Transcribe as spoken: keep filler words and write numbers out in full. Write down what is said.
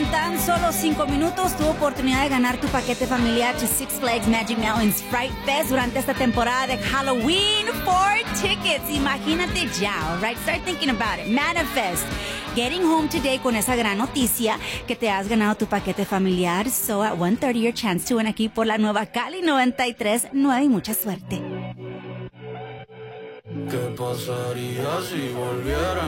tan solo cinco minutos, tu oportunidad de ganar tu paquete familiar to Six Flags Magic Mountains Fright Fest durante esta temporada de Halloween. Four tickets. Imagínate ya, all right? Start thinking about it. Manifest. Getting home today con esa gran noticia que te has ganado tu paquete familiar. So at one thirty, your chance to win aquí por la nueva Cali noventa y tres punto nueve y mucha suerte. ¿Qué pasaría si volviera